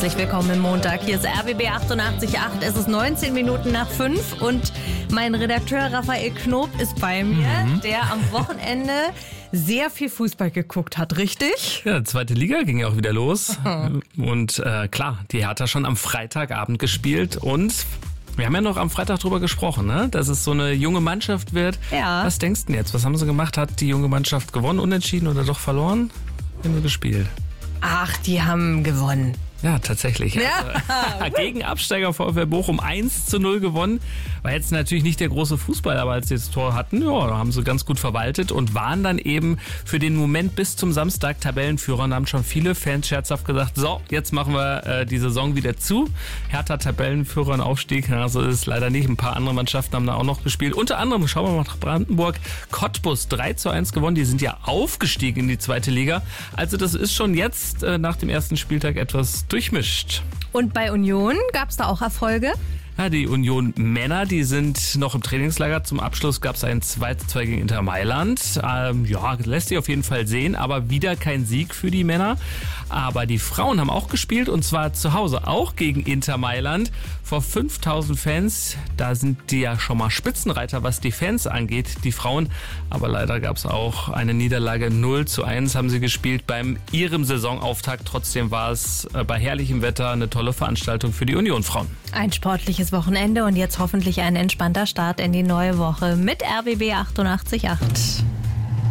herzlich willkommen im Montag. Hier ist RBB 88.8. Es ist 19 Minuten nach 5 und mein Redakteur Raphael Knob ist bei mir, der am Wochenende sehr viel Fußball geguckt hat, richtig? Ja, zweite Liga ging ja auch wieder los. Und klar, die Hertha schon am Freitagabend gespielt und wir haben ja noch am Freitag drüber gesprochen, ne? Dass es so eine junge Mannschaft wird. Ja. Was denkst du denn jetzt? Was haben sie gemacht? Hat die junge Mannschaft gewonnen, unentschieden oder doch verloren? Haben sie gespielt? Ach, die haben gewonnen. Ja, tatsächlich. Ja. Also, gegen Absteiger VfL Bochum 1:0 gewonnen. War jetzt natürlich nicht der große Fußball, aber als sie das Tor hatten, ja, haben sie ganz gut verwaltet und waren dann eben für den Moment bis zum Samstag Tabellenführer. Und da haben schon viele Fans scherzhaft gesagt, so, jetzt machen wir die Saison wieder zu. Hertha Tabellenführer und Aufstieg, ja, so ist es leider nicht. Ein paar andere Mannschaften haben da auch noch gespielt. Unter anderem, schauen wir mal nach Brandenburg, Cottbus 3:1 gewonnen. Die sind ja aufgestiegen in die zweite Liga. Also das ist schon jetzt nach dem ersten Spieltag etwas durchmischt. Und bei Union gab es da auch Erfolge? Ja, die Union Männer, die sind noch im Trainingslager. Zum Abschluss gab es ein 2:2 gegen Inter Mailand. Ja, lässt sich auf jeden Fall sehen, aber wieder kein Sieg für die Männer. Aber die Frauen haben auch gespielt und zwar zu Hause, auch gegen Inter Mailand. Vor 5000 Fans, da sind die ja schon mal Spitzenreiter, was die Fans angeht, die Frauen. Aber leider gab es auch eine Niederlage, 0:1 haben sie gespielt beim ihrem Saisonauftakt. Trotzdem war es bei herrlichem Wetter eine tolle Veranstaltung für die Union-Frauen. Ein sportliches Wochenende und jetzt hoffentlich ein entspannter Start in die neue Woche mit RBB 88.8.